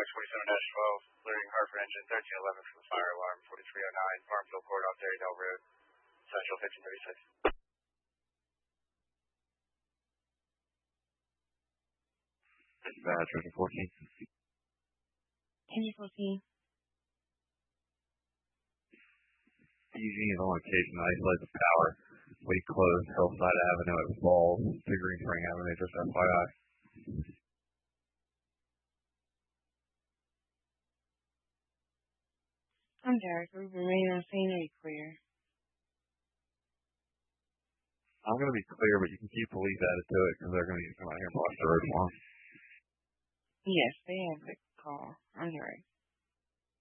27-12, clearing Hartford engine 1311 for the fire alarm, 4309, Farmville Court off Derrydale Road, Central 1536. Treasure 14. Treasure 14. Eugene is on location to isolate the power. We closed Hillside Avenue at Falls, Green Spring Avenue, just FYI. I'm Derek. We remain on scene and clear. I'm going to be clear, but you can keep police added to it because they're going to need to come out here and block the road for them. Yes, they have the call. I'm Derek.